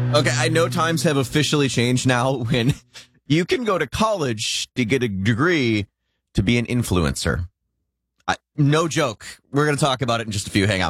Okay, I know times have officially changed now when you can go to college to get a degree to be an influencer. No joke. We're going to talk about it in just a few. Hang on.